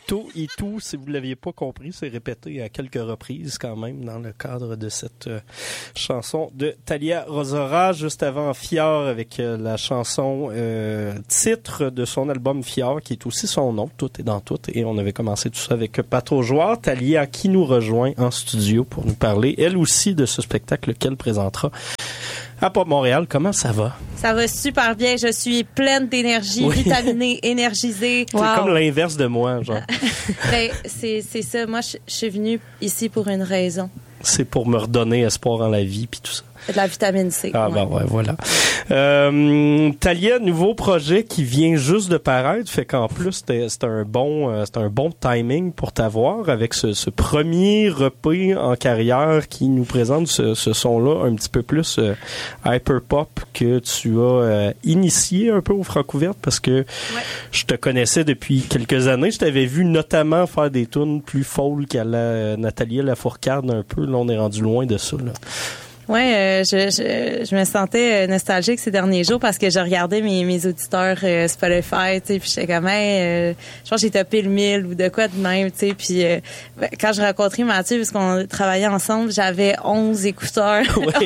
tout, si vous ne l'aviez pas compris, c'est répété à quelques reprises quand même dans le cadre de cette chanson de Thalia Rosora, juste avant Fior avec la chanson titre de son album Fior, qui est aussi son nom, Tout est dans tout. Et on avait commencé tout ça avec Pat au joueur. Thalia qui nous rejoint en studio pour nous parler, elle aussi, de ce spectacle qu'elle présentera à Pop Montréal. Comment ça va? Ça va super bien. Je suis pleine d'énergie, vitaminée, énergisée. C'est comme l'inverse de moi, genre. Ben, c'est ça. Moi, je suis venue ici pour une raison. C'est pour me redonner espoir en la vie puis tout ça. De la vitamine C. Ah, ben ouais, voilà. Thalia, nouveau projet qui vient juste de paraître, fait qu'en plus, c'est un bon timing pour t'avoir avec ce premier EP en carrière qui nous présente ce son-là un petit peu plus hyper-pop que tu as initié un peu au Francouverte parce que je te connaissais depuis quelques années. Je t'avais vu notamment faire des tunes plus folk qu'à la Nathalie Lafourcade un peu. Là, on est rendu loin de ça, là. Ouais, je me sentais nostalgique ces derniers jours parce que je regardais mes auditeurs Spotify, tu sais, puis j'étais comme je pense que j'ai topé le 1000 ou de quoi de même, tu sais, puis quand je rencontrais Mathieu parce qu'on travaillait ensemble, j'avais 11 écouteurs,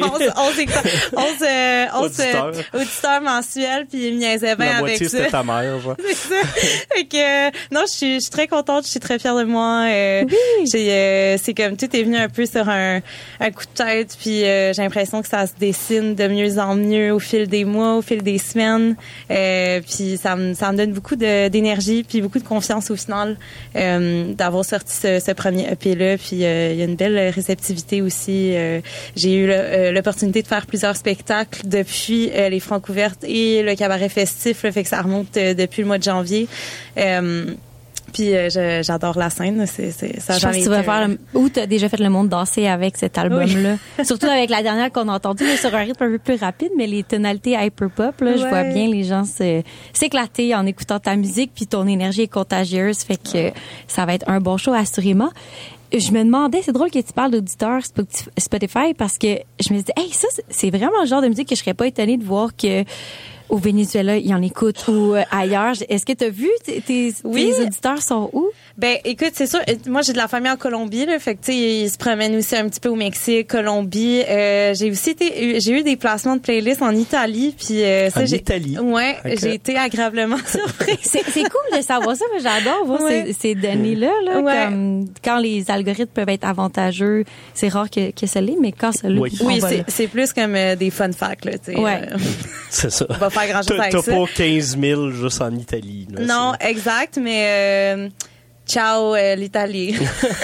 11 auditeurs mensuels, puis il me niaisait bien avec ça. La moitié c'était ta mère, genre. C'est ça. Fait que non, je suis très contente, je suis très fière de moi. C'est comme tout est venu un peu sur un coup de tête, puis j'ai l'impression que ça se dessine de mieux en mieux au fil des mois, au fil des semaines. Puis ça me donne beaucoup d'énergie puis beaucoup de confiance au final d'avoir sorti ce premier EP-là. Puis il y a une belle réceptivité aussi. J'ai eu l'opportunité de faire plusieurs spectacles depuis les Francouvertes et le cabaret festif. Là, fait que ça remonte depuis le mois de janvier. Puis j'adore la scène, ça je pense que tu vas faire ou t'as déjà fait le monde danser avec cet album-là. Oui. Surtout avec la dernière qu'on a entendue là, sur un rythme un peu plus rapide, mais les tonalités hyper-pop, là, je vois bien les gens s'éclater en écoutant ta musique, puis ton énergie est contagieuse, fait que ça va être un bon show assurément. Je me demandais, c'est drôle que tu parles d'auditeurs Spotify parce que je me disais, hey, ça c'est vraiment le genre de musique que je serais pas étonnée de voir que au Venezuela, ils en écoutent ou ailleurs. Est-ce que tu as vu tes auditeurs sont où? Ben, écoute, c'est sûr. Moi, j'ai de la famille en Colombie, là. Fait que, tu sais, ils se promènent aussi un petit peu au Mexique, Colombie. J'ai eu des placements de playlists en Italie, puis Italie. Ouais, okay. J'ai été agréablement surprise. C'est cool de savoir ça, mais j'adore voir ces données-là, là. Comme, quand les algorithmes peuvent être avantageux, c'est rare que ça l'est, mais quand ça l'est, c'est plus comme des fun facts, là, tu sais. Ouais. C'est ça. On va faire grand-chose avec ça. T'as pas 15 000 juste en Italie, là. Non, exact, mais ciao l'Italie.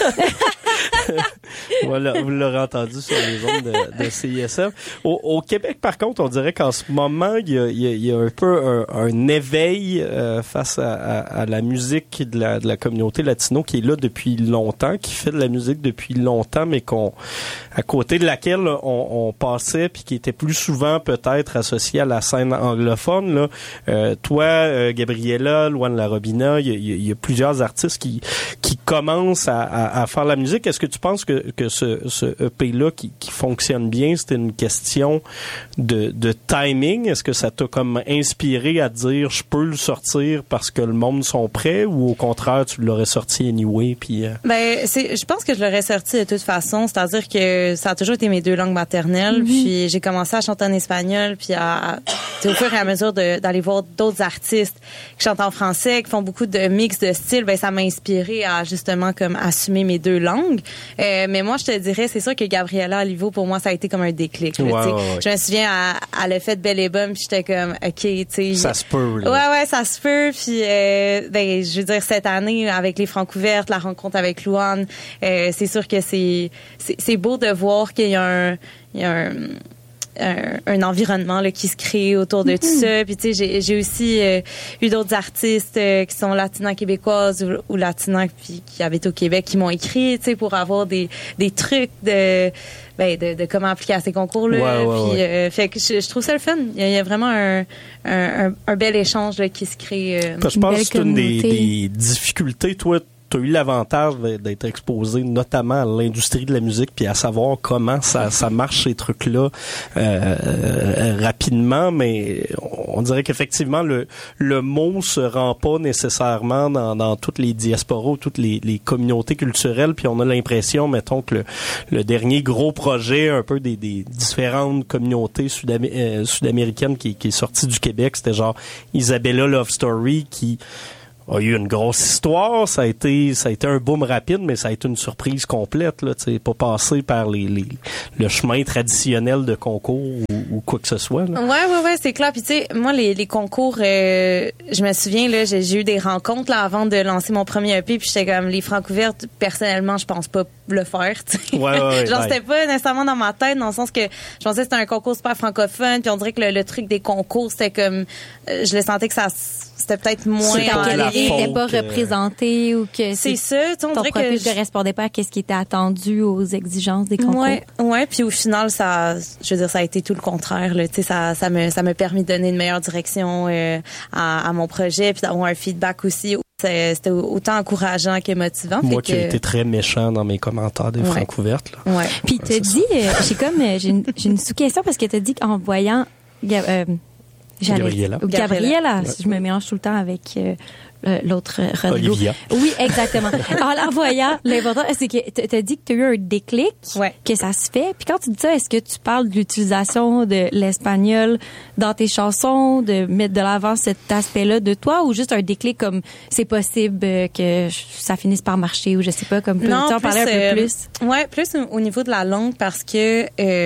Voilà, vous l'aurez entendu sur les ondes de CISM. Au Québec, par contre, on dirait qu'en ce moment, il y a un peu un éveil face à la musique de la communauté latino qui est là depuis longtemps, qui fait de la musique depuis longtemps, mais à côté de laquelle on passait, puis qui était plus souvent peut-être associée à la scène anglophone. Là, toi, Gabriella, Luan Larobina, il y a plusieurs artistes qui commencent à faire la musique. Est-ce que tu penses que ce EP-là qui fonctionne bien, c'était une question de timing? Est-ce que ça t'a comme inspiré à dire je peux le sortir parce que le monde sont prêts, ou au contraire tu l'aurais sorti anyway? Puis Ben, je pense que je l'aurais sorti de toute façon. C'est-à-dire que ça a toujours été mes deux langues maternelles. Puis j'ai commencé à chanter en espagnol, puis au fur et à mesure d'aller voir d'autres artistes qui chantent en français, qui font beaucoup de mix de styles, ben ça m'a inspiré à justement comme assumer mes deux langues. Mais moi, je te dirais, c'est sûr que Gabriella Olivo, pour moi, ça a été comme un déclic. Je me souviens, à le fait de Belle et Bonne, puis j'étais comme, OK, tu sais. Ça se peut, là. Ouais, ça se peut. Puis, ben, je veux dire, cette année, avec les Francouvertes, la rencontre avec Luan, c'est sûr que c'est beau de voir qu'il y a un environnement là qui se crée autour de tout ça. Puis tu sais, j'ai aussi eu d'autres artistes qui sont latinas québécoises ou latinas puis qui habitent au Québec qui m'ont écrit, tu sais, pour avoir des trucs de comment appliquer à ces concours-là. Puis fait que je trouve ça le fun. Il y a vraiment un bel échange là, qui se crée. Je pense que c'est une des difficultés, toi, t'as eu l'avantage d'être exposé notamment à l'industrie de la musique puis à savoir comment ça marche ces trucs-là rapidement, mais on dirait qu'effectivement le mot se rend pas nécessairement dans toutes les diasporas ou toutes les communautés culturelles, puis on a l'impression, mettons, que le dernier gros projet un peu des différentes communautés sud-américaines qui est sorti du Québec, c'était genre Isabella Love Story qui a eu une grosse histoire, ça a été un boom rapide, mais ça a été une surprise complète, là, tu sais, pas passé par le chemin traditionnel de concours ou quoi que ce soit, là. Ouais, c'est clair. Puis tu sais, moi les concours, je me souviens là, j'ai eu des rencontres là avant de lancer mon premier EP, puis j'étais comme les francs ouvertes, personnellement, je pense pas le faire, tu sais. Ouais, genre c'était pas nécessairement dans ma tête, dans le sens que je pensais que c'était un concours super francophone, puis on dirait que le truc des concours, c'était comme je le sentais que c'était peut-être moins n'était pas représenté ou que c'est ça, tu sais, on ton dirait profil que ne correspondait pas à ce qui était attendu aux exigences des concours. Ouais, puis au final ça a été tout le contraire là, tu sais, ça m'a permis de donner une meilleure direction à mon projet, puis d'avoir un feedback aussi. C'était autant encourageant que motivant. Moi qui ai été très méchant dans mes commentaires des francs ouvertes, là. Ouais. Puis t'as dit, j'ai une sous-question parce que t'as dit qu'en voyant Gabriella. Je me mélange tout le temps avec l'autre Rodrigo. Olivia. Oui, exactement. En la voyant, l'important, c'est que t'as dit que t'as eu un déclic, que ça se fait. Puis quand tu dis ça, est-ce que tu parles de l'utilisation de l'espagnol dans tes chansons, de mettre de l'avant cet aspect-là de toi, ou juste un déclic comme c'est possible que ça finisse par marcher, ou je sais pas, comme non, tu en parlais un peu plus? Ouais, plus au niveau de la langue, parce que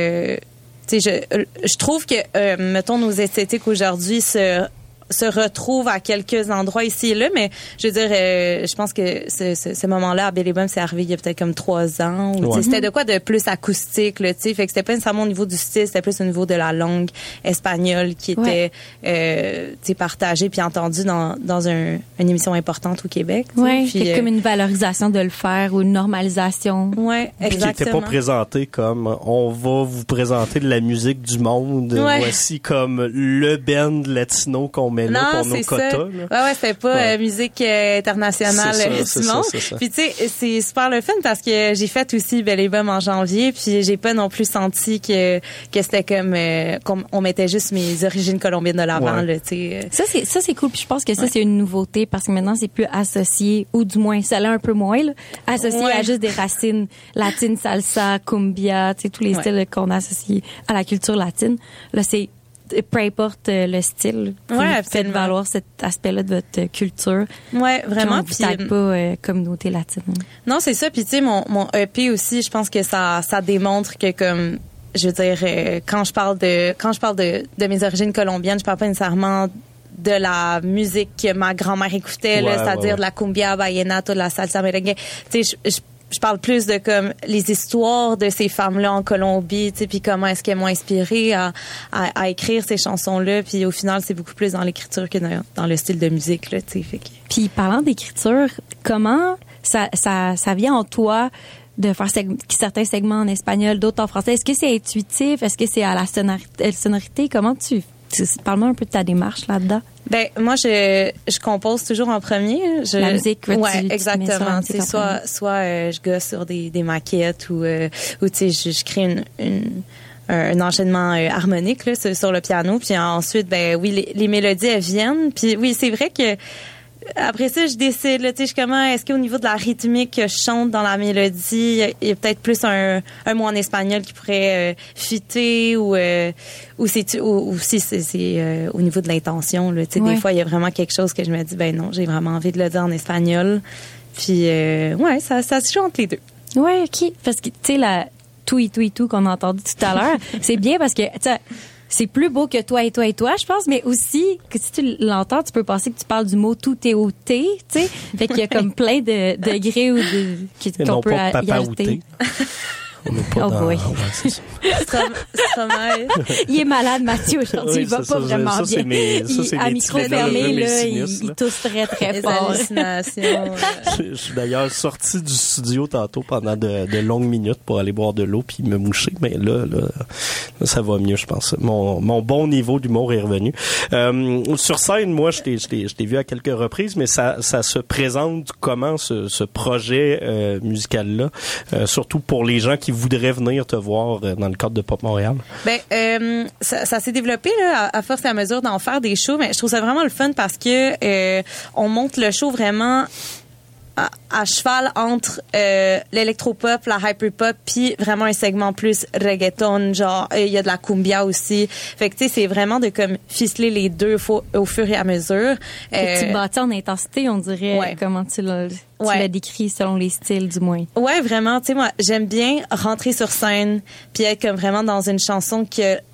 tu sais, je trouve que mettons nos esthétiques aujourd'hui se retrouvent à quelques endroits ici et là, mais je veux dire, je pense que ce moment-là à Belly Bum, c'est arrivé il y a peut-être comme 3 ans. Ou, c'était de quoi de plus acoustique, là, tu sais, fait que c'était pas nécessairement au niveau du style, c'était plus au niveau de la langue espagnole qui était, tu sais, partagée puis entendue dans une émission importante au Québec. Oui, puis comme une valorisation de le faire ou une normalisation. Oui, exactement. Puis qui n'était pas présenté comme on va vous présenter de la musique du monde, voici comme le band latino qu'on met là pour nos quotas. Ouais, c'était pas musique internationale du monde. C'est puis tu sais, c'est super le fun parce que j'ai fait aussi Belly Bum en janvier, puis j'ai pas non plus senti que c'était comme on mettait juste mes origines colombiennes de l'avant, là, tu sais. Ça c'est cool, puis je pense que ça c'est une nouveauté parce que maintenant c'est plus associé, ou du moins ça l'est un peu moins là, associé à juste des racines latines, salsa, cumbia, tu sais, tous les styles qu'on associe à la culture latine. Là c'est peu importe le style, vous faites valoir cet aspect-là de votre culture. Ouais, vraiment. Puis on ne pas communauté latine. Non, c'est ça. Puis tu sais, mon EP aussi, je pense que ça démontre que comme, je veux dire, quand je parle de mes origines colombiennes, je parle pas nécessairement de la musique que ma grand-mère écoutait, là, c'est-à-dire de la cumbia, vallenato, de la salsa merengue. Tu sais, je parle plus de comme les histoires de ces femmes-là en Colombie, tu sais, puis comment est-ce qu'elles m'ont inspirée à écrire ces chansons-là, puis au final c'est beaucoup plus dans l'écriture que dans le style de musique là, tu sais. Puis parlant d'écriture, comment ça vient en toi de faire certains segments en espagnol, d'autres en français? Est-ce que c'est intuitif? Est-ce que c'est à la sonorité? Comment parle-moi un peu de ta démarche là-dedans. Ben moi je compose toujours en premier. La musique, exactement. C'est soit je gosse sur des maquettes ou tu sais je crée un enchaînement harmonique là sur le piano, puis ensuite ben oui les mélodies elles viennent, puis oui c'est vrai que après ça, je décide, là, tu sais, est-ce qu'au niveau de la rythmique que je chante dans la mélodie, il y a peut-être plus un mot en espagnol qui pourrait fitter ou si c'est au niveau de l'intention, là, tu sais, des fois, il y a vraiment quelque chose que je me dis, ben non, j'ai vraiment envie de le dire en espagnol. Puis, ça se joue entre les deux. Ouais, OK. Parce que, tu sais, la tout qu'on a entendu tout à l'heure, c'est bien parce que, tu sais, c'est plus beau que toi et toi et toi, je pense, mais aussi que si tu l'entends, tu peux penser que tu parles du mot tout et au thé, tu sais. Fait qu'il y a comme plein de degrés qu'on peut y ajouter. On n'est pas boy. c'est ça. Stromae. Il est malade, Mathieu, aujourd'hui. Oui, il va ça, pas vraiment ça, c'est bien. c'est à mes micro petits fermé, malheureux, là, mes il sinus, là. tousse très, très Les fort. hallucinations. Je suis d'ailleurs sorti du studio tantôt pendant de longues minutes pour aller boire de l'eau puis me moucher, mais là, ça va mieux, je pense. Mon bon niveau d'humour est revenu. Sur scène, moi, je t'ai vu à quelques reprises, mais ça se présente comment ce projet musical-là, surtout pour les gens qui voudraient venir te voir dans le cadre de Pop Montréal? Ben, ça s'est développé là, à force et à mesure d'en faire des shows, mais je trouve ça vraiment le fun parce que on monte le show vraiment à cheval entre l'électropop, la hyperpop, puis vraiment un segment plus reggaeton, genre il y a de la cumbia aussi. Fait que tu sais, c'est vraiment de comme ficeler les deux au fur et à mesure. Tu bâtis en intensité, on dirait, ouais. comment tu l'as décrit selon les styles du moins. Ouais, vraiment, tu sais, moi j'aime bien rentrer sur scène puis être comme vraiment dans une chanson que